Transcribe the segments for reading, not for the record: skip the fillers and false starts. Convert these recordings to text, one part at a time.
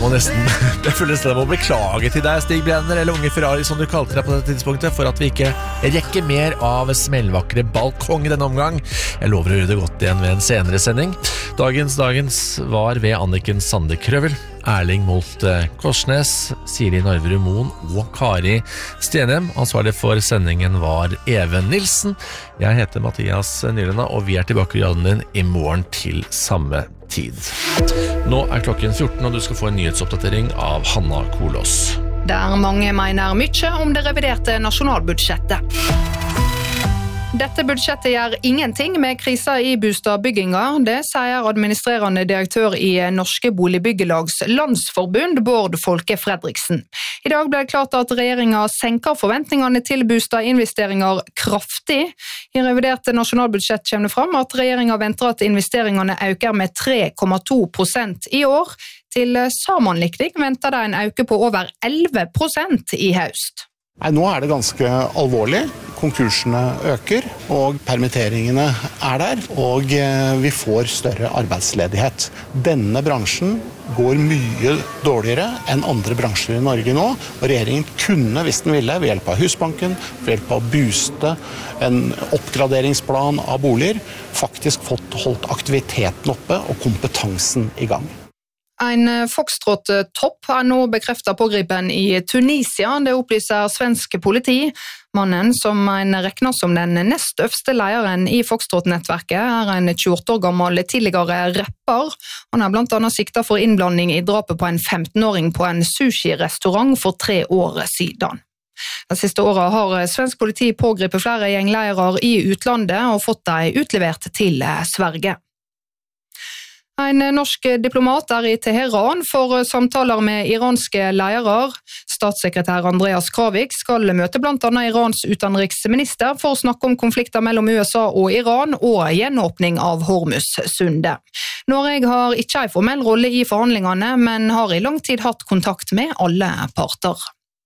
må nesten jeg føler nesten jeg må beklage til deg, Stig Brenner, eller Unge Ferrari som du kalte deg på dette tidspunktet, for at vi ikke rekker mer av smellvakre balkong i denne omgang. Jeg lover å gjøre det godt igjen ved en senere sending. Dagens var ved Anniken Sande-Krøvel, Erling Molt Korsnes, Siri Narverud Moen og Kari Stenhem. Ansvarlig for sendingen var Even Nilsen. Jeg heter Mathias Nylenda, og vi tilbake i radioen din i morgen til samme tid. Nå klokken 14, og du skal få en nyhetsoppdatering av Hanna Kolås. Der mange mener mye om det reviderte nasjonalbudsjettet. Dette budsjettet gjør ingenting med krisa i bostadsbygginga, det sier administrerende direktør i Norske Boligbyggelags Landsforbund, Bård Folke Fredriksen. I dag ble det klart at regjeringen senker forventningene til bostadinvesteringer kraftig. I reviderte nasjonalbudsjett kommer det fram at regjeringen venter at investeringene øker med 3,2% i år. Til sammenlikning venter det en øke på over 11% i høst. Nå det ganske alvorlig. Konkursene øker, og permitteringene der, og vi får større arbeidsledighet. Denne bransjen går mye dårligere enn andre bransjer i Norge nå, og regjeringen kunne, hvis den ville, ved hjelp av Husbanken, ved hjelp av booste, en oppgraderingsplan av boliger, faktisk holdt aktiviteten oppe og kompetansen i gang. En Foxtrot-topp nå bekreftet pågripen i Tunisia, det opplyser svensk politi. Mannen, som en regner som den nest øverste lederen i Foxtrot-nettverket, en 28 år gammel tidligere rapper. Han blant annet siktet for innblanding i drapet på en 15-åring på en sushi-restaurant for 3 år siden. De siste årene har svensk politi pågripet flere gjengleirer i utlandet og fått dem utlevert til Sverige. En norsk diplomat i Teheran for samtaler med iranske ledere. Statssekretær Andreas Kravik skal møte blant annet Irans utenriksminister for å snakke om konflikter mellom USA og Iran og gjenåpning av Hormuz-sundet. Norge har ikke en formell rolle i forhandlingene, men har i lang tid hatt kontakt med alle parter.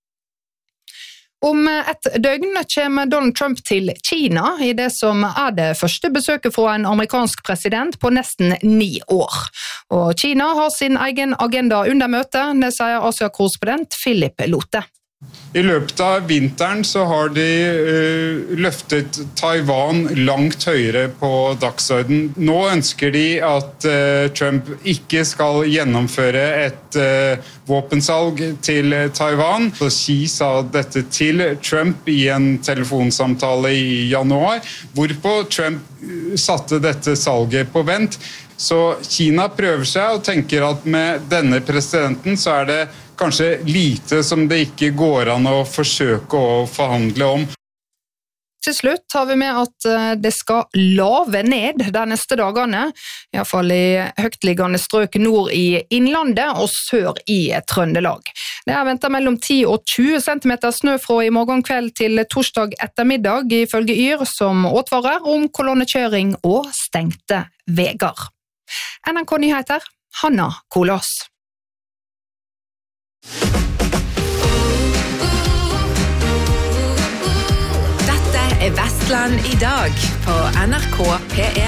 Om et døgn kommer Donald Trump til Kina i det som det første besøket fra en amerikansk president på nesten 9 år. Og Kina har sin egen agenda under møtet, det sier Asia-korrespondent Philip Lote. I løpet av vinteren så har de løftet Taiwan langt høyere på dagsordenen. Nå ønsker de at Trump ikke skal gjennomføre et våpensalg til Taiwan. Så Xi sa dette til Trump i en telefonsamtale i januar, hvorpå Trump satte dette salget på vent. Så Kina prøver seg og tenker at med denne presidenten så det kanskje lite som det ikke går an å forsøke å forhandle om. Til slutt har vi med at det skal lave ned de neste dagene, i hvert fall i høytliggende strøk nord i Innlandet og sør i Trøndelag. Det ventet mellom 10 og 20 cm snø fra i morgen kveld til torsdag ettermiddag, ifølge Yr, som advarer om kolonnekjøring og stengte veier. NRK Nyheter, Hanna Kolås. Dette Vestland i dag på NRK P1.